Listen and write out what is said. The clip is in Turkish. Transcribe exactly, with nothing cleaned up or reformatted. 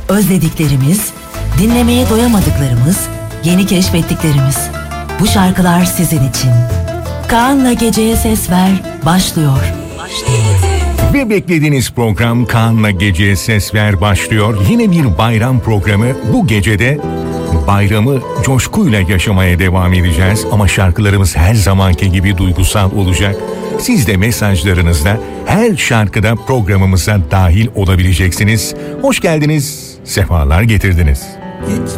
Özlediklerimiz, dinlemeye doyamadıklarımız, yeni keşfettiklerimiz. Bu şarkılar sizin için. Kaan'la Geceye Ses Ver başlıyor. Ve beklediğiniz program Kaan'la Geceye Ses Ver başlıyor. Yine bir bayram programı. Bu gecede bayramı coşkuyla yaşamaya devam edeceğiz. Ama şarkılarımız her zamanki gibi duygusal olacak. Siz de mesajlarınızla her şarkıda programımıza dahil olabileceksiniz. Hoş geldiniz, sefalar getirdiniz. Gitme